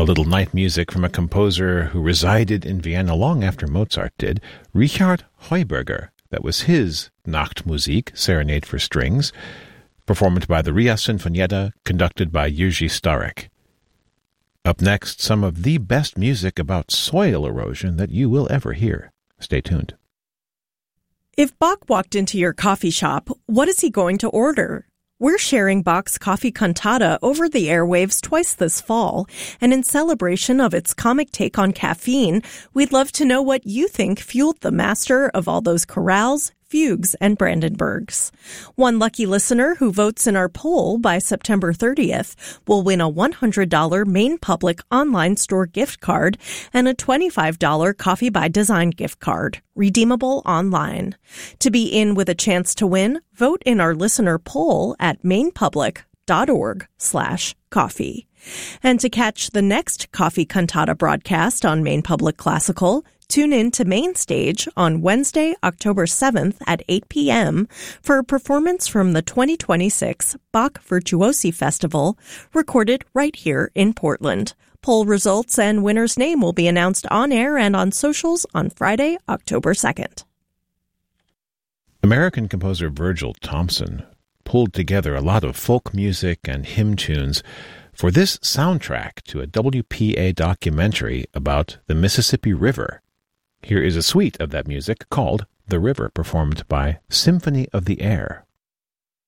little night music from a composer who resided in Vienna long after Mozart did, Richard Heuberger. That was his Nachtmusik, Serenade for Strings, performed by the Ria Sinfonietta, conducted by Jiří Starek. Up next, some of the best music about soil erosion that you will ever hear. Stay tuned. If Bach walked into your coffee shop, what is he going to order? We're sharing Bach's Coffee Cantata over the airwaves twice this fall, and in celebration of its comic take on caffeine, we'd love to know what you think fueled the master of all those chorales, fugues, and Brandenburgs. One lucky listener who votes in our poll by September 30th will win a $100 Maine Public online store gift card and a $25 Coffee by Design gift card, redeemable online. To be in with a chance to win, vote in our listener poll at mainepublic.org/coffee. And to catch the next Coffee Cantata broadcast on Maine Public Classical, tune in to Main Stage on Wednesday, October 7th at 8 p.m. for a performance from the 2026 Bach Virtuosi Festival, recorded right here in Portland. Poll results and winner's name will be announced on air and on socials on Friday, October 2nd. American composer Virgil Thomson pulled together a lot of folk music and hymn tunes for this soundtrack to a WPA documentary about the Mississippi River. Here is a suite of that music called The River, performed by Symphony of the Air.